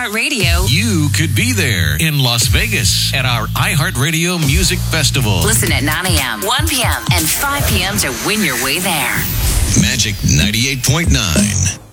iHeartRadio, you could be there in Las Vegas at our iHeartRadio Music Festival. Listen at 9 a.m., 1 p.m., and 5 p.m. to win your way there. Magic 98.9.